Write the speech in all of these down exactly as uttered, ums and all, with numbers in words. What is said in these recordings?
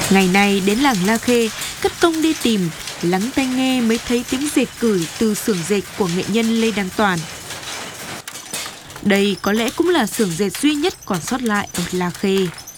Ngày nay đến làng La Khê, cất công đi tìm, lắng tai nghe mới thấy tiếng dệt cửi từ xưởng dệt của nghệ nhân Lê Đăng Toàn. Đây có lẽ cũng là xưởng dệt duy nhất còn sót lại ở La Khê.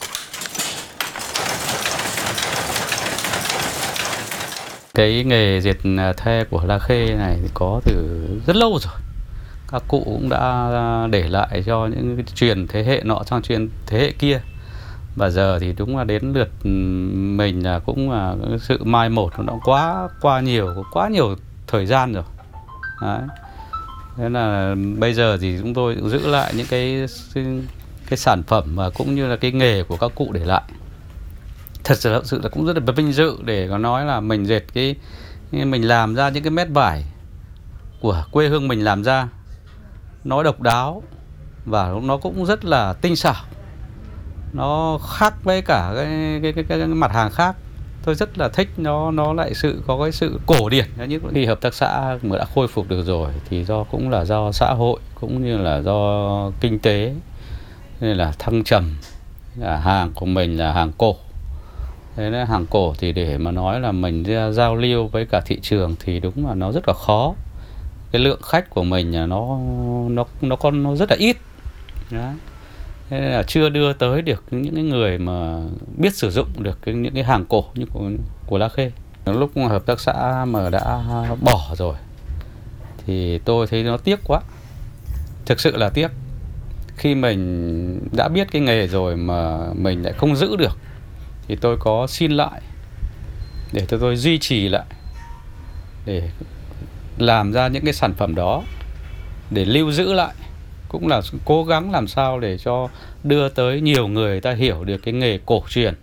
Cái nghề dệt thêu của La Khê này thì có từ rất lâu rồi. Các cụ cũng đã để lại cho những cái truyền thế hệ nọ sang truyền thế hệ kia. Và giờ thì đúng là đến lượt mình là cũng là sự mai một nó quá quá nhiều quá nhiều thời gian rồi. Đấy. Thế là bây giờ thì chúng tôi giữ lại những cái cái sản phẩm và cũng như là cái nghề của các cụ để lại. Thật sự, thật sự là cũng rất là vinh dự để có nói là mình dệt cái mình làm ra những cái mét vải của quê hương mình làm ra, nó độc đáo và nó cũng rất là tinh xảo. Nó khác với cả cái, cái, cái, cái mặt hàng khác. Tôi rất là thích nó nó lại sự có cái sự cổ điển. Như khi hợp tác xã mà đã khôi phục được rồi thì do cũng là do xã hội cũng như là do kinh tế nên là thăng trầm. Là hàng của mình là hàng cổ. Thế nên hàng cổ thì để mà nói là mình ra giao lưu với cả thị trường thì đúng là nó rất là khó. Cái lượng khách của mình nó nó nó còn nó rất là ít. Đấy. Thế nên là chưa đưa tới được những cái người mà biết sử dụng được cái, những cái hàng cổ như của, của La Khê. Lúc hợp tác xã mà đã bỏ rồi thì tôi thấy nó tiếc quá. Thực sự là tiếc. Khi mình đã biết cái nghề rồi mà mình lại không giữ được thì tôi có xin lại để tôi, tôi duy trì lại để làm ra những cái sản phẩm đó để lưu giữ lại, cũng là cố gắng làm sao để cho đưa tới nhiều người ta hiểu được cái nghề cổ truyền.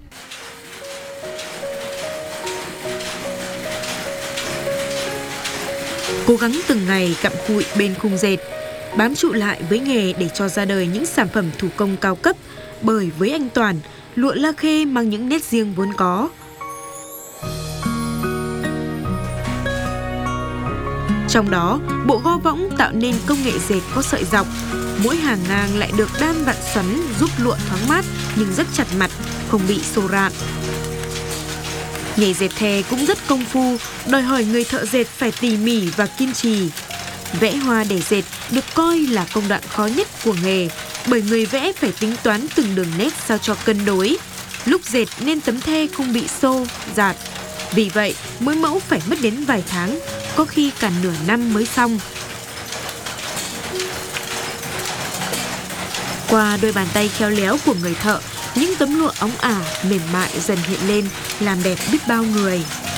Cố gắng từng ngày cặm cụi bên khung dệt, bám trụ lại với nghề để cho ra đời những sản phẩm thủ công cao cấp, bởi với anh Toàn, lụa La Khê mang những nét riêng vốn có. Trong đó, bộ go võng tạo nên công nghệ dệt có sợi dọc. Mỗi hàng ngang lại được đan vặn xoắn giúp lụa thoáng mát nhưng rất chặt mặt, không bị xô rạn. Nghề dệt thề cũng rất công phu, đòi hỏi người thợ dệt phải tỉ mỉ và kiên trì. Vẽ hoa để dệt được coi là công đoạn khó nhất của nghề, bởi người vẽ phải tính toán từng đường nét sao cho cân đối. Lúc dệt nên tấm thê không bị xô, rạt. Vì vậy, mỗi mẫu phải mất đến vài tháng, có khi cả nửa năm mới xong. Qua đôi bàn tay khéo léo của người thợ, những tấm lụa óng ả, mềm mại dần hiện lên, làm đẹp biết bao người.